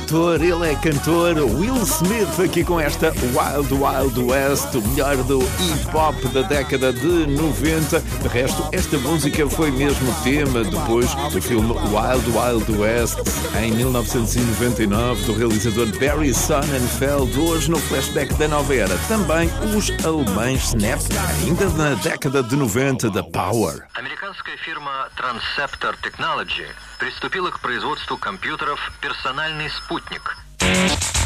ator, ele é cantor. Will Smith aqui com esta Wild Wild West, o melhor do hip-hop da década de 90. De resto, esta música foi mesmo tema depois do filme Wild Wild West, em 1999, do realizador Barry Sonnenfeld. Hoje, no flashback da nova era, também os alemães Snap, ainda na década de 90, da Power. Американская фирма Transceptor Technology приступила к производству компьютеров «Персональный спутник».